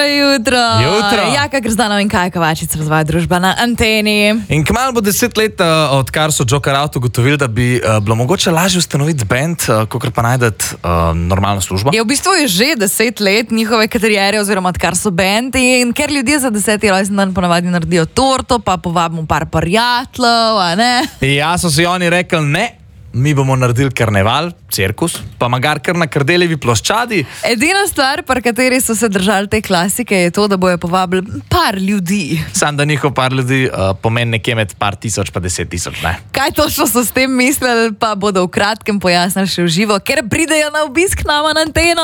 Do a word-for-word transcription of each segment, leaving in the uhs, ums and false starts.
Dobro jutro. Jutro. Jaka Grozdanov in Kaja Kovačič razvaja družba na Anteni. In kmalu bo deset let, uh, odkar so Joker Out ugotovili, da bi uh, bilo mogoče lažje ustanoviti band, uh, kakor pa najdeti uh, normalno službo. Je v bistvu je že deset let njihove kariere, oziroma odkar so band, in ker ljudje za deseti rojstni dan ponavadi naredijo torto, pa povabimo par prijateljev, a ne? Ja, so si oni rekli ne. Mi bomo naredili karneval, cirkus, pa magar kar na Kardeljevi ploščadi. Edina stvar, pri kateri so se držali te klasike, je to, da bojo povabili par ljudi. Sam da njihov par ljudi uh, pomeni nekje med par tisoč pa deset tisoč, ne? Kaj točno so s tem mislili, pa bodo v kratkem pojasnili še v živo, ker pridejo na obisk k nama na Anteno.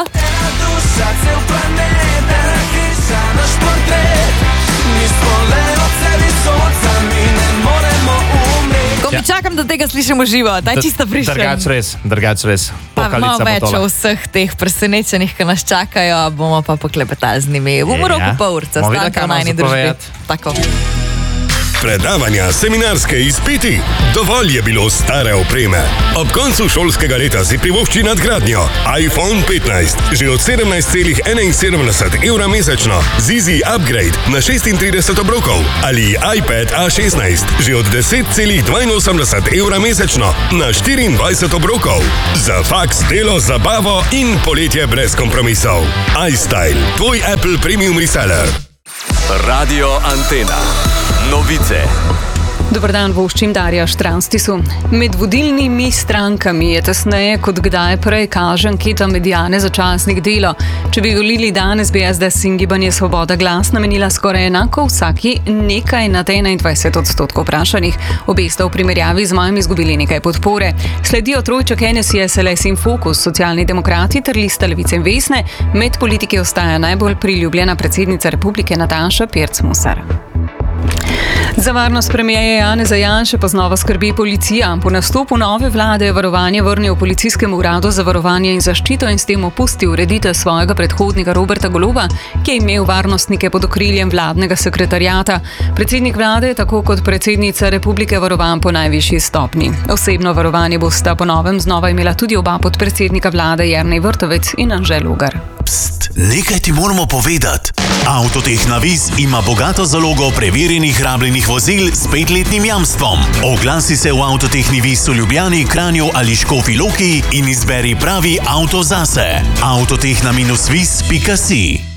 Ko mi čakam, da tega slišimo živo, daj čisto prišli. Drgač res, drgač res. Pa malo več o vseh teh presenečenih, ki nas čakajo, bomo pa poklepetali z njimi. Bomo Ja. roku pol urca, stanka v najni družbi. Tako. Predavanja, seminarske izpiti, dovolj je bilo stare opreme. Ob koncu šolskega leta si privošči nadgradnjo. iPhone petnajst, že od sedemnajst celih enainsedemdeset evra mesečno, z Easy Upgrade na šestintrideset obrokov, ali iPad A šestnajst, že od deset celih dvainosemdeset evra mesečno, na štiriindvajset obrokov. Za faks, delo, zabavo in poletje brez kompromisov. iStyle, tvoj Apple Premium Reseller. Radio Antena. Novice. Dobar dan, voščim Darja Štranstisu. Med vodilnimi strankami je tesneje kot kdaj prej, kaže anketa Mediane za časnik Delo. Če bi volili danes, bi es de es in Gibanje Svoboda glas namenila skoraj enako vsaki nekaj nad enaindvajset odstotkov vprašanih. Obe sta v primerjavi z majem izgubili nekaj podpore. Sledijo trojček en es i, es el es in Fokus, Socialni demokrati ter lista Levice in Vesne. Med politiki ostaja najbolj priljubljena predsednica republike Nataša Pirc Musar. Za varnost premierja Janeza Janše pa znova skrbi policija. Po nastopu nove vlade je varovanje vrnil policijskemu uradu za varovanje in zaščito in s tem opustil ureditev svojega predhodnika Roberta Goloba, ki je imel varnostnike pod okriljem vladnega sekretariata. Predsednik vlade je tako kot predsednica republike varovan po najvišji stopni. Osebno varovanje bosta po novem znova imela tudi oba podpredsednika vlade Jernej Vrtovec in Anže Logar. Pst, nekaj ti moramo povedati. Avtotehna Vis ima bogato zalogo preverjenih rabljenih vozil s petletnim jamstvom. Oglasi se v Avtotehni Vis v Ljubljani, Kranju ali Škofji Loki in izberi pravi avto zase. avtotehna vis pika si